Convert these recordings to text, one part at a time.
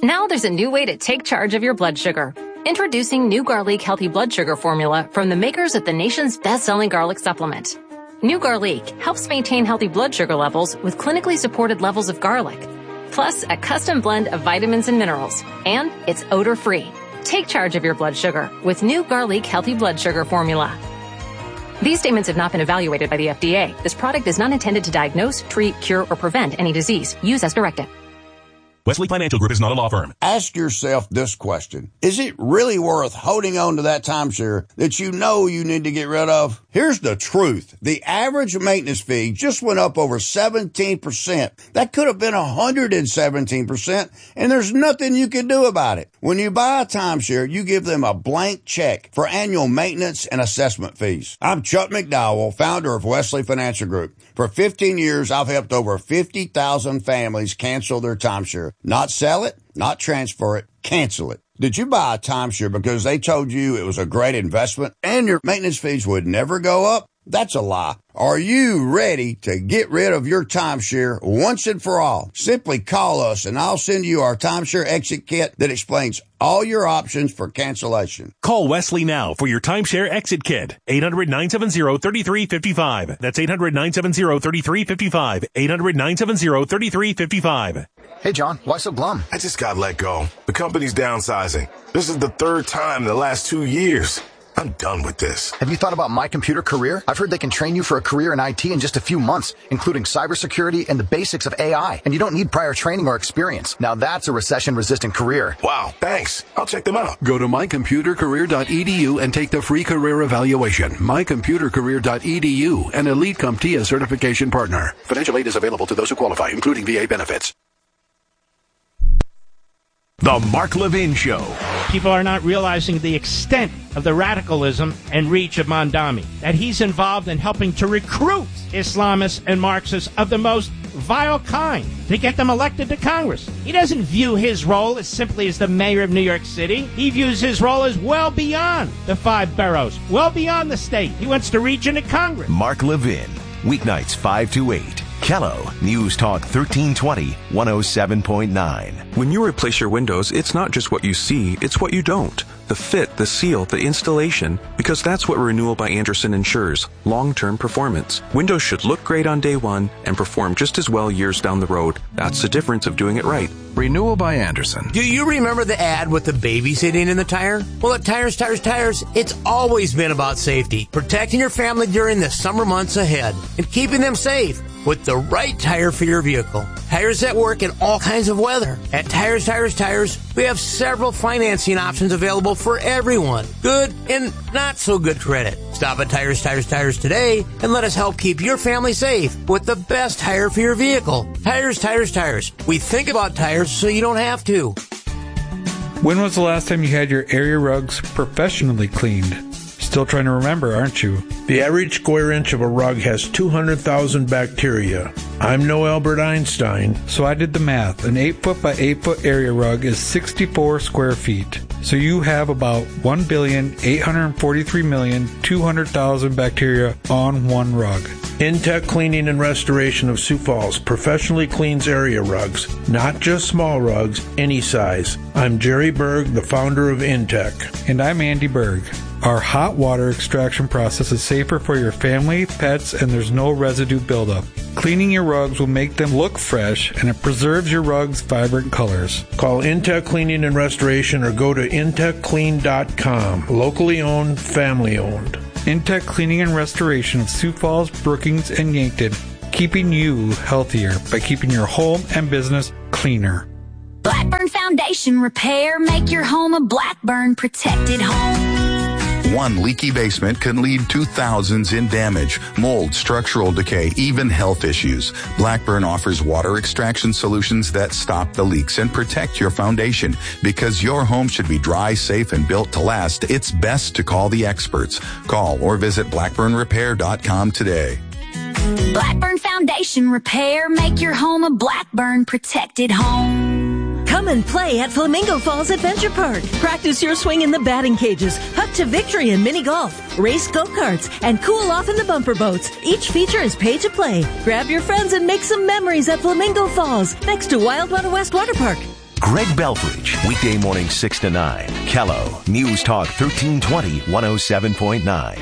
Now there's a new way to take charge of your blood sugar. Introducing New Garlic Healthy Blood Sugar Formula from the makers of the nation's best-selling garlic supplement. New Garlic helps maintain healthy blood sugar levels with clinically supported levels of garlic, plus a custom blend of vitamins and minerals, and it's odor-free. Take charge of your blood sugar with New Garlic Healthy Blood Sugar Formula. These statements have not been evaluated by the FDA. This product is not intended to diagnose, treat, cure, or prevent any disease. Use as directed. Wesley Financial Group is not a law firm. Ask yourself this question. Is it really worth holding on to that timeshare that you know you need to get rid of? Here's the truth. The average maintenance fee just went up over 17%. That could have been 117%, and there's nothing you can do about it. When you buy a timeshare, you give them a blank check for annual maintenance and assessment fees. I'm Chuck McDowell, founder of Wesley Financial Group. For 15 years, I've helped over 50,000 families cancel their timeshare. Not sell it, not transfer it, cancel it. Did you buy a timeshare because they told you it was a great investment and your maintenance fees would never go up? That's a lie. Are you ready to get rid of your timeshare once and for all? Simply call us and I'll send you our timeshare exit kit that explains all your options for cancellation. Call Wesley now for your timeshare exit kit. 800-970-3355. That's 800-970-3355. 800-970-3355. Hey, John, why so glum? I just got let go. The company's downsizing. This is the third time in the last 2 years. I'm done with this. Have you thought about My Computer Career? I've heard they can train you for a career in IT in just a few months, including cybersecurity and the basics of AI. And you don't need prior training or experience. Now that's a recession-resistant career. Wow, thanks. I'll check them out. Go to mycomputercareer.edu and take the free career evaluation. mycomputercareer.edu, an Elite CompTIA certification partner. Financial aid is available to those who qualify, including VA benefits. The Mark Levin Show. People are not realizing the extent of the radicalism and reach of Mondami, that he's involved in helping to recruit Islamists and Marxists of the most vile kind to get them elected to Congress. He doesn't view his role as simply as the mayor of New York City. He views his role as well beyond the 5 boroughs, well beyond the state. He wants to reach into Congress. Mark Levin, weeknights 5 to 8. Kello, News Talk 1320, 107.9. When you replace your windows, it's not just what you see, it's what you don't. The fit, the seal, the installation, because that's what Renewal by Andersen ensures, long-term performance. Windows should look great on day one and perform just as well years down the road. That's the difference of doing it right. Renewal by Andersen. Do you remember the ad with the baby sitting in the tire? Well, at Tires, it's always been about safety, protecting your family during the summer months ahead, and keeping them safe with the right tire for your vehicle. Tires that work in all kinds of weather. At Tires, we have several financing options available for everyone. Good and not so good credit. Stop at Tires today and let us help keep your family safe with the best tire for your vehicle. Tires. We think about tires so you don't have to. When was the last time you had your area rugs professionally cleaned? Still trying to remember, aren't you? The average square inch of a rug has 200,000 bacteria. I'm no Albert Einstein. So I did the math. An 8-foot by 8-foot area rug is 64 square feet. So you have about 1,843,200,000 bacteria on one rug. Intech Cleaning and Restoration of Sioux Falls professionally cleans area rugs, not just small rugs, any size. I'm Jerry Berg, the founder of Intech. And I'm Andy Berg. Our hot water extraction process is safer for your family, pets, and there's no residue buildup. Cleaning your rugs will make them look fresh, and it preserves your rugs' vibrant colors. Call Intech Cleaning and Restoration or go to intechclean.com. Locally owned, family owned. Intech Cleaning and Restoration of Sioux Falls, Brookings, and Yankton, keeping you healthier by keeping your home and business cleaner. Blackburn Foundation Repair. Make your home a Blackburn protected home. One leaky basement can lead to thousands in damage, mold, structural decay, even health issues. Blackburn offers water extraction solutions that stop the leaks and protect your foundation. Because your home should be dry, safe, and built to last, it's best to call the experts. Call or visit blackburnrepair.com today. Blackburn Foundation Repair. Make your home a Blackburn protected home. Come and play at Flamingo Falls Adventure Park. Practice your swing in the batting cages, putt to victory in mini golf, race go-karts, and cool off in the bumper boats. Each feature is pay to play. Grab your friends and make some memories at Flamingo Falls, next to Wildwater West Water Park. Greg Belfridge, weekday morning 6 to 9. Kello, News Talk 1320, 107.9.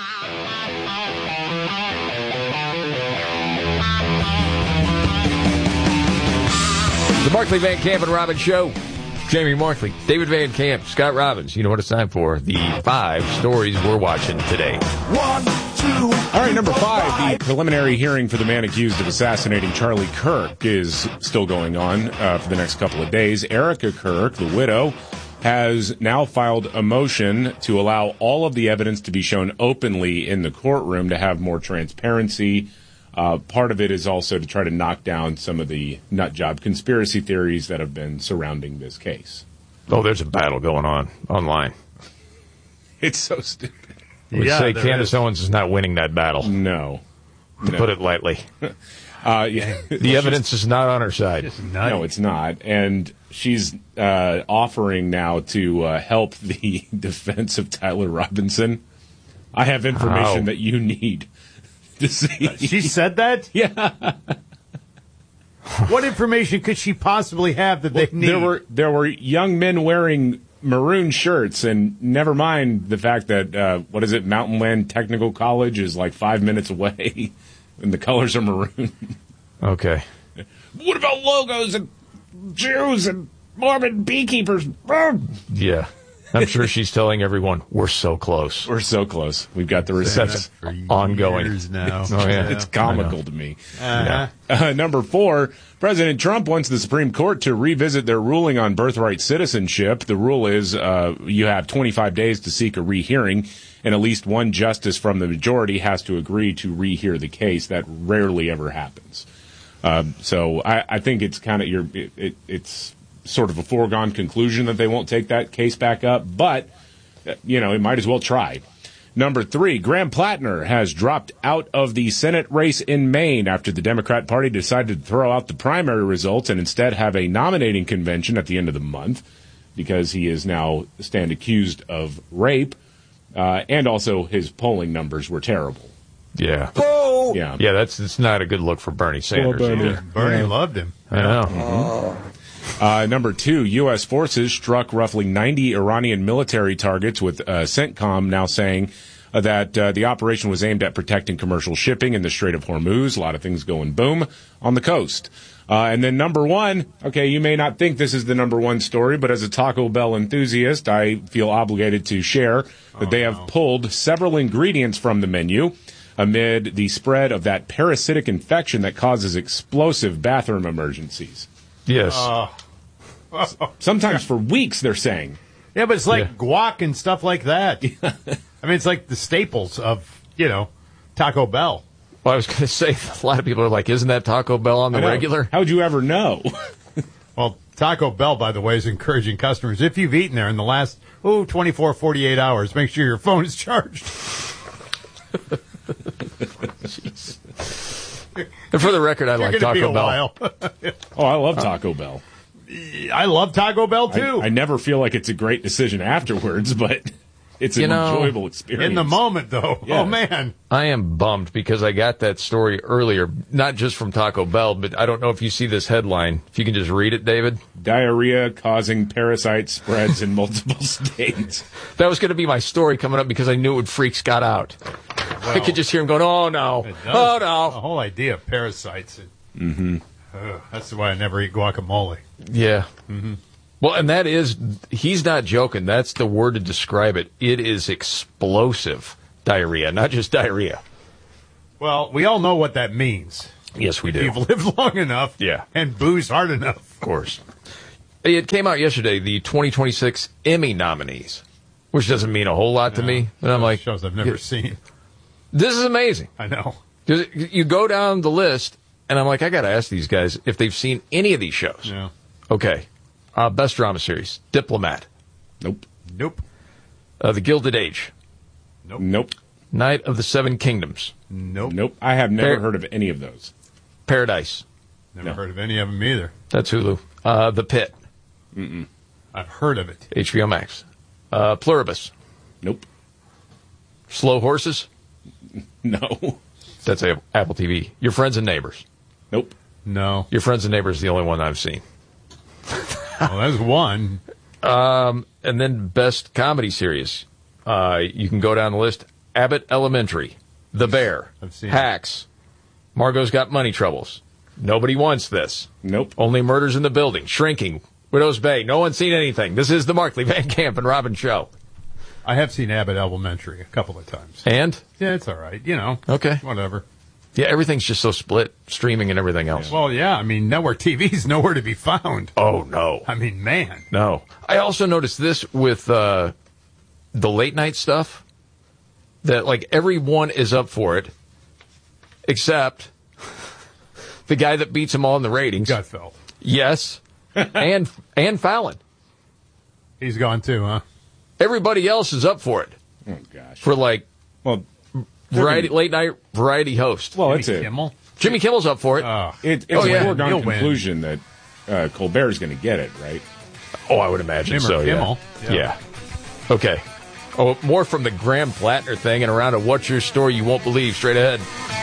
The Markley, Van Camp, and Robbins Show. Jamie Markley, David Van Camp, Scott Robbins. You know what it's time for. The 5 stories we're watching today. 1, 2. All right, number 5. The preliminary hearing for the man accused of assassinating Charlie Kirk is still going on for the next couple of days. Erica Kirk, the widow, has now filed a motion to allow all of the evidence to be shown openly in the courtroom to have more transparency. Part of it is also to try to knock down some of the nut job conspiracy theories that have been surrounding this case. Oh, there's a battle going on online. It's so stupid. I would say Candace Owens is not winning that battle. No. To put it lightly. Yeah. The evidence is not on her side. No, it's not. And she's offering now to help the defense of Tyler Robinson. I have information that you need to see. She said that? Yeah. What information could she possibly have that they need? There were young men wearing maroon shirts, and never mind the fact that, Mountain Land Technical College is like 5 minutes away, and the colors are maroon. Okay. What about logos and Jews and Mormon beekeepers? Yeah. I'm sure she's telling everyone, we're so close. We're so close. We've got the receipts. That's ongoing. Now. Oh, yeah. It's comical to me. Number 4, President Trump wants the Supreme Court to revisit their ruling on birthright citizenship. The rule is you have 25 days to seek a rehearing, and at least one justice from the majority has to agree to rehear the case. That rarely ever happens. So I think it's kind of it's sort of a foregone conclusion that they won't take that case back up, but, it might as well try. Number 3, Graham Plattner has dropped out of the Senate race in Maine after the Democrat Party decided to throw out the primary results and instead have a nominating convention at the end of the month because he is now stand accused of rape, and also his polling numbers were terrible. Yeah. Oh! Yeah, that's not a good look for Bernie Sanders either. Bernie loved him. I know. Mm-hmm. Number 2, U.S. forces struck roughly 90 Iranian military targets, with CENTCOM now saying that the operation was aimed at protecting commercial shipping in the Strait of Hormuz. A lot of things going boom on the coast. And then number 1, okay, you may not think this is the number 1 story, but as a Taco Bell enthusiast, I feel obligated to share that they have pulled several ingredients from the menu amid the spread of that parasitic infection that causes explosive bathroom emergencies. Yes. Sometimes for weeks, they're saying. Yeah, but it's like guac and stuff like that. I mean, it's like the staples of, Taco Bell. Well, I was going to say, a lot of people are like, isn't that Taco Bell on the regular? How'd you ever know? Well, Taco Bell, by the way, is encouraging customers, if you've eaten there in the last, 24, 48 hours, make sure your phone is charged. Jeez. And for the record, I like Taco Bell. Oh, I love Taco Bell. I love Taco Bell, too. I never feel like it's a great decision afterwards, but it's an enjoyable experience. In the moment, though. Yeah. Oh, man. I am bummed because I got that story earlier, not just from Taco Bell, but I don't know if you see this headline. If you can just read it, David. Diarrhea causing parasite spreads in multiple states. That was going to be my story coming up because I knew it would freak Scott out. Well, I could just hear him going, oh, no. Oh, no. The whole idea of parasites. That's why I never eat guacamole. Yeah. Mm-hmm. Well, and that is, he's not joking. That's the word to describe it. It is explosive diarrhea, not just diarrhea. Well, we all know what that means. Yes, we do. If you've lived long enough and boozed hard enough. Of course. It came out yesterday, the 2026 Emmy nominees, which doesn't mean a whole lot to me. And I'm like, shows I've never seen. This is amazing. I know. You go down the list, and I'm like, I got to ask these guys if they've seen any of these shows. Yeah. Okay. Best drama series, Diplomat. Nope. The Gilded Age. Nope. Night of the Seven Kingdoms. Nope. I have never heard of any of those. Paradise. Never heard of any of them either. That's Hulu. The Pit. Mm-mm. I've heard of it. HBO Max. Pluribus. Nope. Slow Horses. No. That's Apple TV. Your Friends and Neighbors. Nope. No. Your Friends and Neighbors is the only one I've seen. Well, that's one. And then best comedy series. You can go down the list. Abbott Elementary, The Bear, Hacks, Margot's Got Money Troubles. Nobody wants this. Nope. Only Murders in the Building, Shrinking, Widow's Bay. No one's seen anything. This is the Markley, Van Camp, and Robin Show. I have seen Abbott Elementary a couple of times. And? Yeah, it's all right. You know. Okay. Whatever. Yeah, everything's just so split, streaming and everything else. Well, yeah, I mean, network TV's nowhere to be found. Oh, no. I mean, man. No. I also noticed this with the late night stuff, that, like, everyone is up for it, except the guy that beats them all in the ratings. Gutfeld. Yes. and Fallon. He's gone too, huh? Everybody else is up for it. Oh, gosh. For, like, well, late night variety host. Well, it's Jimmy Kimmel? Jimmy Kimmel's up for it. It's a foregone conclusion that Colbert's going to get it, right? Oh, I would imagine so, Kimmel. Yeah. Okay. Oh, more from the Graham Plattner thing and around a What's Your Story You Won't Believe straight ahead.